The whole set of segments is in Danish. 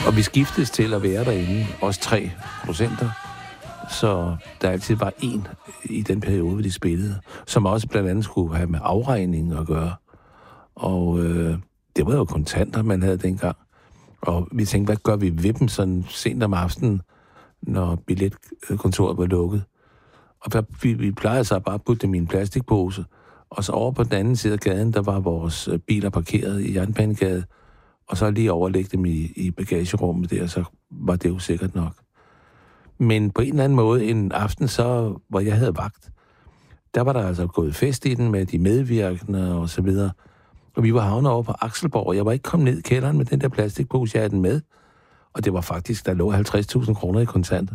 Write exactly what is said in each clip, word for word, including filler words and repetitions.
Og vi skiftes til at være derinde, også tre procenter. Så der altid var en i den periode, hvor de spillede, som også blandt andet skulle have med afregning at gøre. Og øh, det var jo kontanter, man havde dengang. Og vi tænkte, hvad gør vi ved dem sådan sent om aftenen, når billetkontoret var lukket? Og der, vi, vi plejede så bare at putte dem i en plastikpose. Og så over på den anden side af gaden, der var vores biler parkeret i Jernbanegade. Og så lige overlægge dem i, i bagagerummet der, så var det jo sikkert nok. Men på en eller anden måde, en aften så, hvor jeg havde vagt, der var der altså gået fest i den med de medvirkende og så videre. Og vi var havnet over på Akselborg, og jeg var ikke kommet ned i kælderen med den der plastikpose, jeg havde den med. Og det var faktisk, der lå halvtreds tusind kroner i kontanter.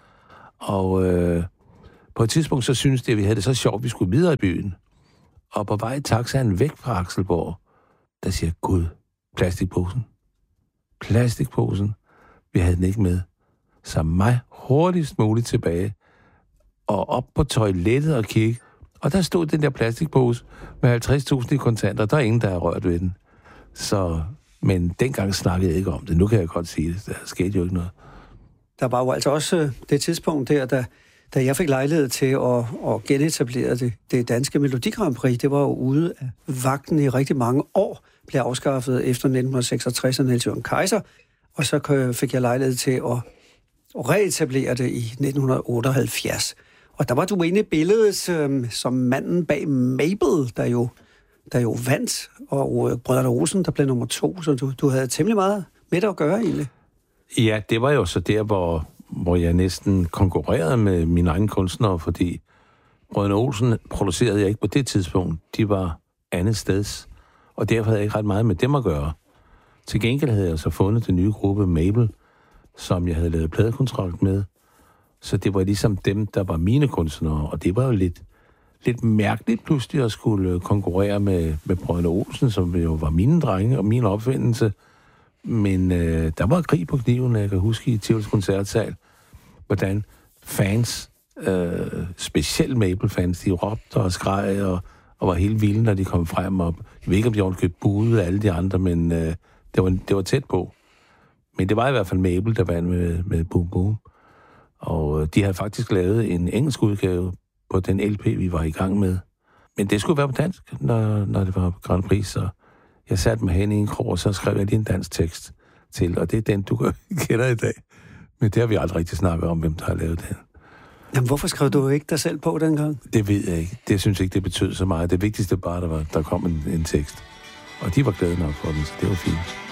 Og øh, på et tidspunkt, så syntes det, at vi havde det så sjovt, vi skulle videre i byen. Og på vej i taxaen væk fra Akselborg, der siger jeg, Gud, plastikposen. Plastikposen. Vi havde den ikke med. Så mig hurtigst muligt tilbage og op på toilettet og kigge. Og der stod den der plastikpose med halvtreds tusind i kontanter. Der er ingen, der har rørt ved den. Så, men dengang snakkede jeg ikke om det. Nu kan jeg godt sige det. Der skete jo ikke noget. Der var jo altså også det tidspunkt der, da, da jeg fik lejlighed til at, at genetablere det, det danske Melodi Grand Prix. Det var jo ude af vagten i rigtig mange år. Blev afskaffet efter nitten seksogtres af Niels Jørgen Kaiser. Og så fik jeg lejlighed til at og reetablere det i nitten otteoghalvfjerds. Og der var du inde i billedet øh, som manden bag Mabel, der jo, der jo vandt, og øh, Brødrene Olsen, der blev nummer to, så du, du havde temmelig meget med det at gøre egentlig. Ja, det var jo så der, hvor, hvor jeg næsten konkurrerede med mine egne kunstnere, fordi Brødrene Olsen producerede jeg ikke på det tidspunkt. De var andet steds, og derfor havde jeg ikke ret meget med dem at gøre. Til gengæld havde jeg så fundet den nye gruppe Mabel, som jeg havde lavet pladekontrakt med. Så det var ligesom dem, der var mine kunstnere, og det var jo lidt, lidt mærkeligt pludselig at skulle konkurrere med, med Brødrene Olsen, som jo var mine drenge og min opfindelse. Men øh, der var krig på kniven, jeg kan huske i Tivolis Koncertsal, hvordan fans, øh, specielt Mabel-fans, de råbte og skreg og, og var helt vilde, når de kom frem. Og jeg ved ikke, om de ordentligt buede alle de andre, men øh, det, var, det var tæt på. Men det var i hvert fald Mabel, der vandt med, med Boom Boom. Og de havde faktisk lavet en engelsk udgave på den L P, vi var i gang med. Men det skulle være på dansk, når, når det var på Grand Prix. Så jeg satte mig hen i en krog, og så skrev jeg lige en dansk tekst til. Og det er den, du kender i dag. Men det har vi aldrig rigtig snakket om, hvem der har lavet den. Jamen, hvorfor skrev du ikke dig selv på dengang? Det ved jeg ikke. Det synes jeg ikke, det betød så meget. Det vigtigste bare, der var, der kom en, en tekst. Og de var glade nok for den, så det var fint.